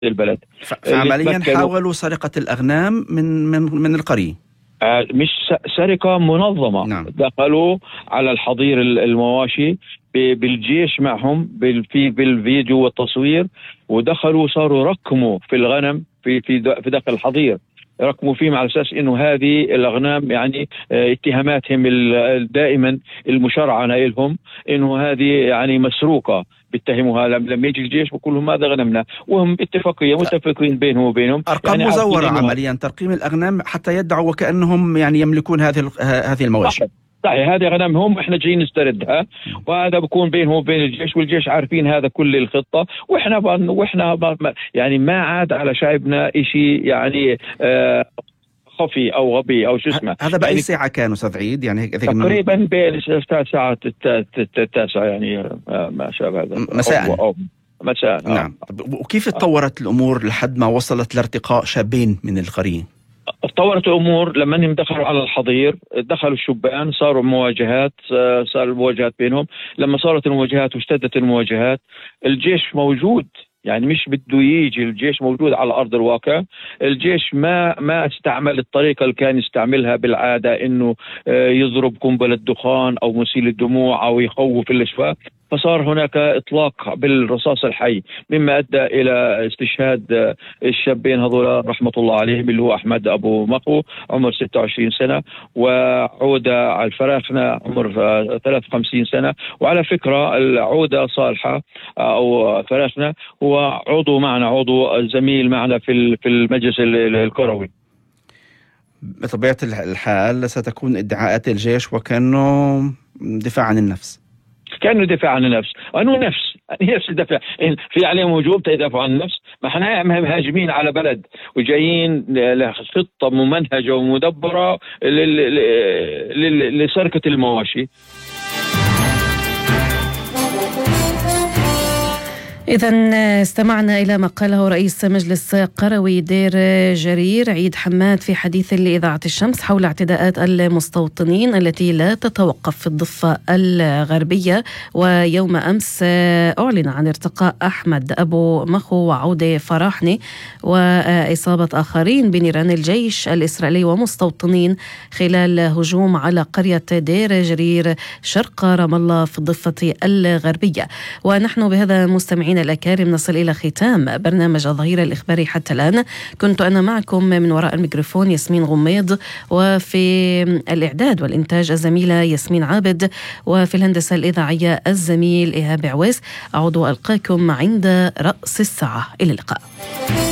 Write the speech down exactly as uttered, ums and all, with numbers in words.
البلد. فعمليا حاولوا سرقة الأغنام من من من القرية، مش سرقة منظمة. نعم. دخلوا على الحظير المواشي بالجيش معهم في بالفيديو والتصوير، ودخلوا صاروا ركموا في الغنم في في في داخل الحظير، ركموا فيهم على أساس إنه هذه الأغنام يعني اتهاماتهم دائما المشرعنة لهم إنه هذه يعني مسروقة، بيتهموها لما يجي الجيش بقول لهم ماذا غنمنا، وهم اتفاقية متفقين بينهم وبينهم. أرقام يعني مزورة عمليا، ترقيم الأغنام حتى يدعوا وكأنهم يعني يملكون هذه هذه المواشي. صحيح، هذه غنمهم احنا جايين نستردها، وهذا بكون بينهم وبين الجيش، والجيش عارفين هذا كل الخطة، واحنا واحنا يعني ما عاد على شعبنا شيء يعني آه خفي او غبي او شو اسمه. هذا بأي يعني ساعة كانوا سبعيد؟ يعني تقريبا بين الساعة التاسعة يعني ما شابه هذا مساء أو مساء. نعم. وكيف تطورت الأمور لحد ما وصلت لارتقاء شابين من القرية؟ تطورت الأمور لما انهم دخلوا على الحظير، دخلوا الشبان، صاروا مواجهات، صار المواجهات بينهم. لما صارت المواجهات واشتدت المواجهات، الجيش موجود، يعني مش بده يجي، الجيش موجود على أرض الواقع. الجيش ما ما استعمل الطريقة اللي كان يستعملها بالعادة، إنه يضرب قنبلة دخان أو مسيل الدموع أو يخوف الأشفاء، فصار هناك إطلاق بالرصاص الحي، مما أدى إلى استشهاد الشابين هذول رحمة الله عليهم، اللي هو أحمد أبو مخو عمر ستة وعشرين سنة، وعودة على الفراخنة عمر ثلاثة وخمسين سنة. وعلى فكرة العودة صالحة أو فراخنة هو عضو معنا، عضو زميل معنا في في المجلس الكروي. بطبيعة الحال ستكون ادعاءات الجيش وكأنه دفاع عن النفس، كانوا دفاع عن النفس، وانه نفس نفس الدفاع في عليهم وجوب تدافع عن النفس. ما احنا مهاجمين على بلد وجايين لخطه ممنهجه ومدبره لسرقه المواشي. إذن استمعنا إلى ما قاله رئيس مجلس قروي دير جرير عيد حماد في حديث لإذاعة الشمس حول اعتداءات المستوطنين التي لا تتوقف في الضفة الغربية. ويوم أمس أعلن عن ارتقاء أحمد أبو مخو وعودة فراحني وإصابة آخرين بنيران الجيش الإسرائيلي ومستوطنين خلال هجوم على قرية دير جرير شرق رام الله في الضفة الغربية. ونحن بهذا مستمعين الأكارم نصل إلى ختام برنامج الظهيرة الإخباري حتى الآن. كنت أنا معكم من وراء الميكروفون ياسمين غميض، وفي الإعداد والإنتاج الزميلة ياسمين عابد، وفي الهندسة الإذاعية الزميل إيهاب عويس. أعود وألقاكم عند رأس الساعة. إلى اللقاء.